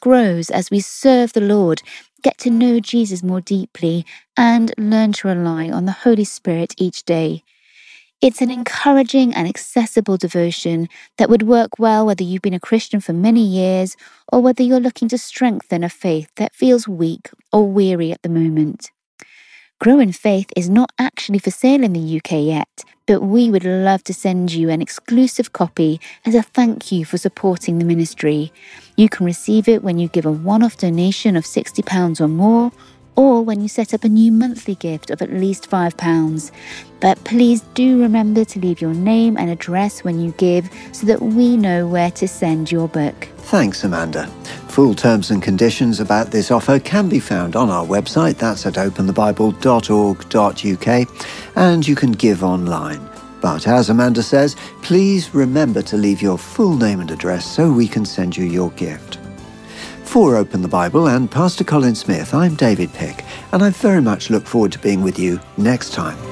grows as we serve the Lord, get to know Jesus more deeply, and learn to rely on the Holy Spirit each day. It's an encouraging and accessible devotion that would work well whether you've been a Christian for many years or whether you're looking to strengthen a faith that feels weak or weary at the moment. Grow in Faith is not actually for sale in the UK yet, but we would love to send you an exclusive copy as a thank you for supporting the ministry. You can receive it when you give a one-off donation of £60 or more, or when you set up a new monthly gift of at least £5. But please do remember to leave your name and address when you give so that we know where to send your book. Thanks, Amanda. Full terms and conditions about this offer can be found on our website. That's at openthebible.org.uk, and you can give online. But as Amanda says, please remember to leave your full name and address so we can send you your gift. For Open the Bible and Pastor Colin Smith, I'm David Pick, and I very much look forward to being with you next time.